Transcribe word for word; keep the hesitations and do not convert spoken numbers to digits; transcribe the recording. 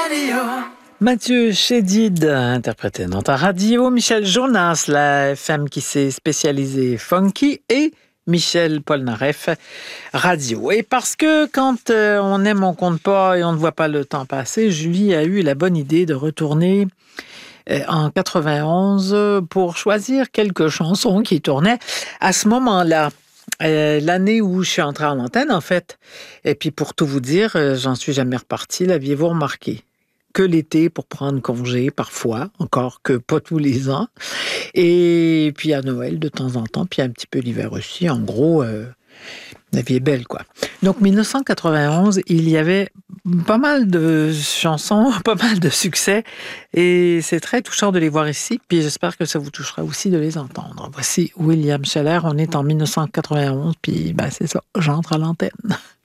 Mathieu Chédid interprétait dans ta radio, Michel Jonas, la F M qui s'est spécialisée funky, et Michel Polnareff, radio. Et parce que quand euh, on aime, on compte pas et on ne voit pas le temps passer, Julie a eu la bonne idée de retourner euh, en quatre-vingt-onze pour choisir quelques chansons qui tournaient à ce moment-là. Euh, l'année où je suis entrée en antenne, en fait. Et puis, pour tout vous dire, euh, j'en suis jamais repartie. L'aviez-vous remarqué? Que l'été pour prendre congé, parfois, encore que pas tous les ans. Et puis à Noël, de temps en temps, puis un petit peu l'hiver aussi. En gros, euh, la vie est belle, quoi. Donc, dix-neuf cent quatre-vingt-onze, il y avait pas mal de chansons, pas mal de succès. Et c'est très touchant de les voir ici. Puis j'espère que ça vous touchera aussi de les entendre. Voici William Scheller. On est en dix-neuf cent quatre-vingt-onze, puis ben, c'est ça, j'entre à l'antenne.